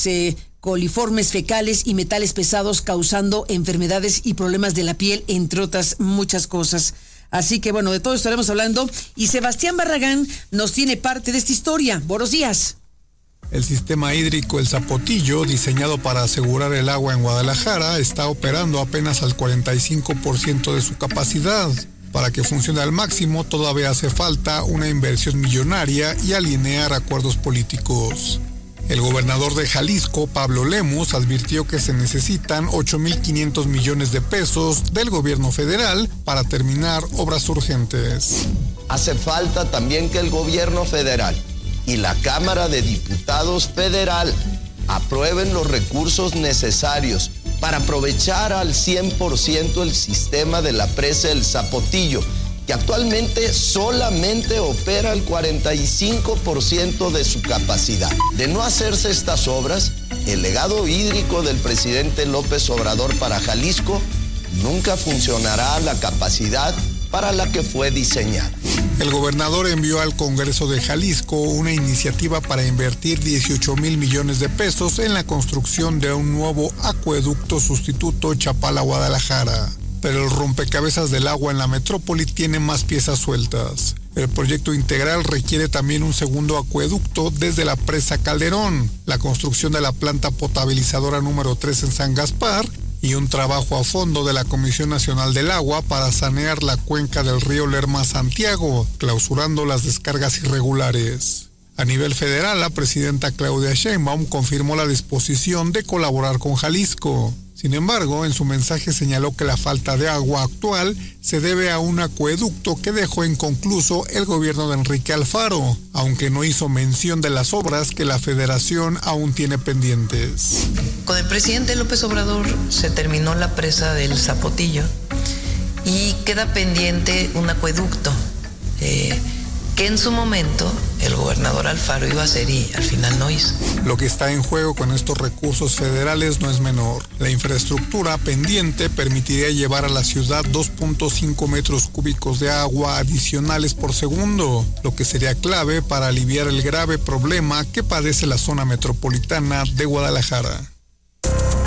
coliformes fecales y metales pesados, causando enfermedades y problemas de la piel, entre otras muchas cosas. Así que bueno, de todo estaremos hablando y Sebastián Barragán nos tiene parte de esta historia. Buenos días. El sistema hídrico El Zapotillo, diseñado para asegurar el agua en Guadalajara, está operando apenas al 45% de su capacidad. Para que funcione al máximo, todavía hace falta una inversión millonaria y alinear acuerdos políticos. El gobernador de Jalisco, Pablo Lemus, advirtió que se necesitan 8,500 millones de pesos del gobierno federal para terminar obras urgentes. Hace falta también que el gobierno federal y la Cámara de Diputados federal aprueben los recursos necesarios para aprovechar al 100% el sistema de la presa El Zapotillo, que actualmente solamente opera el 45% de su capacidad. De no hacerse estas obras, el legado hídrico del presidente López Obrador para Jalisco nunca funcionará a la capacidad para la que fue diseñada. El gobernador envió al Congreso de Jalisco una iniciativa para invertir 18,000 millones de pesos en la construcción de un nuevo acueducto sustituto Chapala-Guadalajara. Pero el rompecabezas del agua en la metrópoli tiene más piezas sueltas. El proyecto integral requiere también un segundo acueducto desde la presa Calderón, la construcción de la planta potabilizadora número 3 en San Gaspar y un trabajo a fondo de la Comisión Nacional del Agua para sanear la cuenca del río Lerma-Santiago, clausurando las descargas irregulares. A nivel federal, la presidenta Claudia Sheinbaum confirmó la disposición de colaborar con Jalisco. Sin embargo, en su mensaje señaló que la falta de agua actual se debe a un acueducto que dejó inconcluso el gobierno de Enrique Alfaro, aunque no hizo mención de las obras que la federación aún tiene pendientes. Con el presidente López Obrador se terminó la presa del Zapotillo y queda pendiente un acueducto que en su momento el gobernador Alfaro iba a hacer y al final no hizo. Lo que está en juego con estos recursos federales no es menor. La infraestructura pendiente permitiría llevar a la ciudad 2.5 metros cúbicos de agua adicionales por segundo, lo que sería clave para aliviar el grave problema que padece la zona metropolitana de Guadalajara.